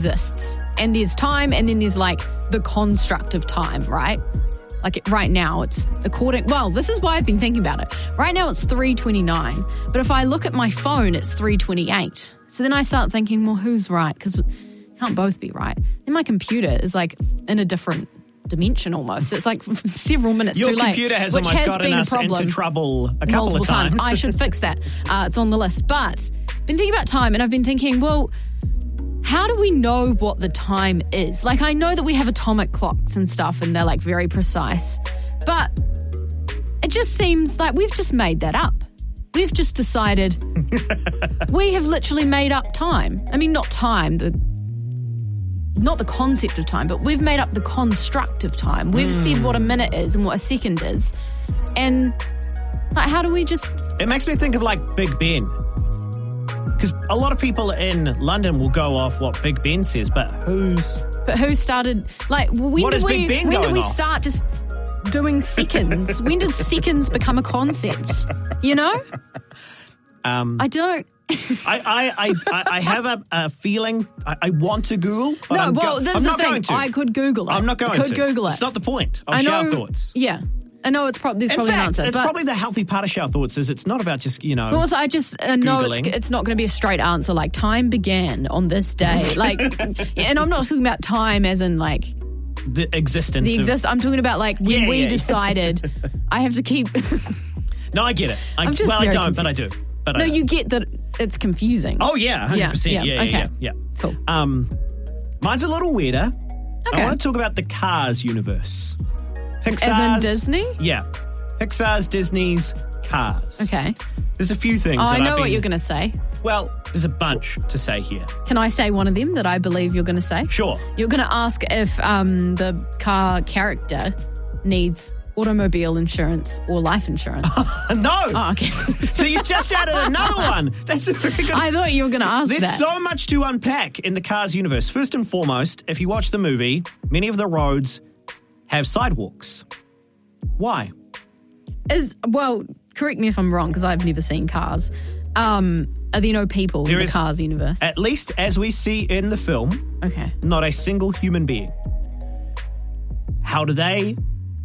exists. And there's time, and then there's like the construct of time, right? Like right now it's this is why I've been thinking about it. Right now it's 3:29, but if I look at my phone, it's 3:28. So then I start thinking, well, who's right? Because can't both be right. Then my computer is like in a different dimension almost. It's like several minutes too late. Your computer has almost gotten us into trouble a couple of times. I should fix that. It's on the list. But I've been thinking about time, and I've been thinking, well, how do we know what the time is? Like, I know that we have atomic clocks and stuff, and they're like very precise, but it just seems like we've just made that up. We've just decided we have literally made up time. I mean, not time, not the concept of time, but we've made up the construct of time. We've said what a minute is and what a second is. And like, how do we just... It makes me think of like Big Ben. Because a lot of people in London will go off what Big Ben says, but who started... Like, when did we start just doing seconds? When did seconds become a concept? You know? I don't... I have a feeling I want to Google, but I'm not going to. I could Google it. I'm not going to. Google it. It's not the point. I'll share thoughts. Yeah. I know there's probably an answer. It's probably the healthy part of shower thoughts is it's not about just, Well, also, I just know it's not going to be a straight answer like time began on this day. Like, and I'm not talking about time as in like... The existence. I'm talking about like when we decided I have to keep... No, I get it. I don't, confused. But I do. But you get that it's confusing. Oh, yeah, 100%. Yeah. Cool. Mine's a little weirder. Okay. I want to talk about the Cars universe. Pixar's, as in Disney? Yeah. Pixar's, Disney's, Cars. Okay. There's a few things I know what you're going to say. Well, there's a bunch to say here. Can I say one of them that I believe you're going to say? Sure. You're going to ask if the car character needs automobile insurance or life insurance. No. Oh, okay. So you've just added another one. That's a very good... I thought you were going to ask There's so much to unpack in the Cars universe. First and foremost, if you watch the movie, many of the roads have sidewalks. Why? Correct me if I'm wrong, because I've never seen Cars. Are there no people in the Cars universe? At least as we see in the film, okay, not a single human being. How do they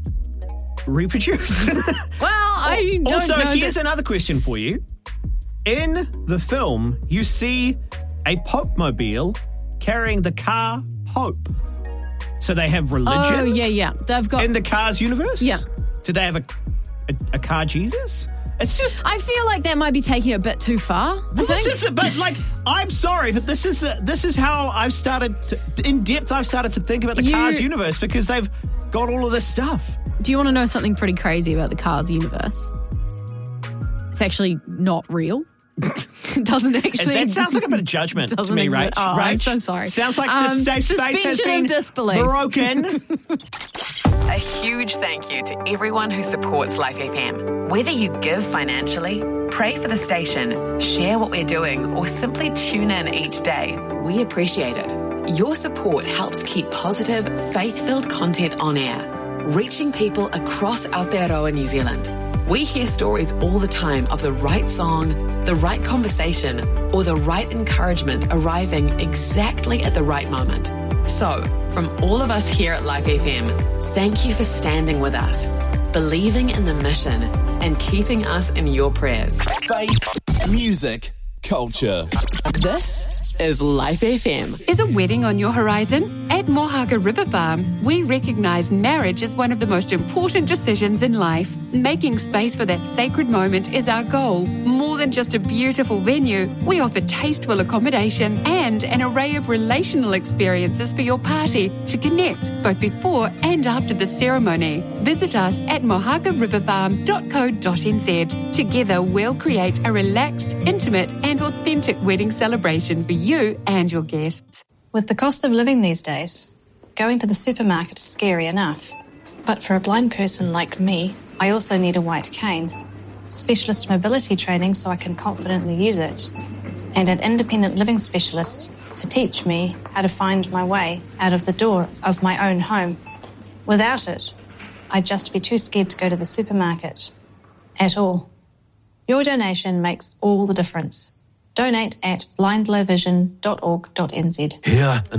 reproduce? I don't know. Also, here's another question for you. In the film, you see a Pope-mobile carrying the car Pope. So they have religion. Oh, yeah. They've got... In the Cars universe? Yeah. Do they have a car Jesus? It's just... I feel like that might be taking it a bit too far. I'm sorry, but this is how I've started I've started to think about the Cars universe, because they've got all of this stuff. Do you want to know something pretty crazy about the Cars universe? It's actually not real. It doesn't actually... That sounds like a bit of judgment to me, Rach. Oh, I'm so sorry. Sounds like the safe space has been broken. A huge thank you to everyone who supports Life FM. Whether you give financially, pray for the station, share what we're doing, or simply tune in each day, we appreciate it. Your support helps keep positive, faith-filled content on air, reaching people across Aotearoa, New Zealand. We hear stories all the time of the right song, the right conversation, or the right encouragement arriving exactly at the right moment. So, from all of us here at Life FM, thank you for standing with us, believing in the mission, and keeping us in your prayers. Faith, music, culture. This is Life FM. Is a wedding on your horizon? At Mohaga River Farm, we recognise marriage as one of the most important decisions in life. Making space for that sacred moment is our goal. More than just a beautiful venue, we offer tasteful accommodation and an array of relational experiences for your party to connect both before and after the ceremony. Visit us at mohagariverfarm.co.nz. Together, we'll create a relaxed, intimate and authentic wedding celebration for you and your guests. With the cost of living these days, going to the supermarket is scary enough. But for a blind person like me, I also need a white cane, specialist mobility training so I can confidently use it, and an independent living specialist to teach me how to find my way out of the door of my own home. Without it, I'd just be too scared to go to the supermarket at all. Your donation makes all the difference. Donate at blindlowvision.org.nz. Here